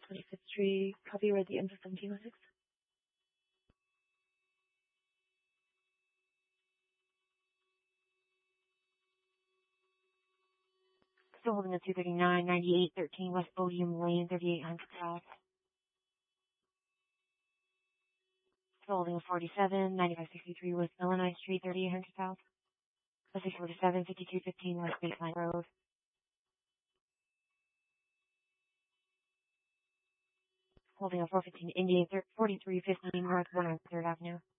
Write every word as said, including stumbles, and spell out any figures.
twenty-fifth Street, copy, we're at the end of seventeen oh six. Still holding a two thirty-nine, ninety-eight thirteen West Odium Lane, thirty-eight hundred south. Still holding a forty-seven, ninety-five sixty-three West Illinois Street, thirty-eight hundred south. A six forty-seven, fifty-two fifteen West Baseline Road. Holding a four fifteen Indian, forty-three fifteen North one hundred third Avenue.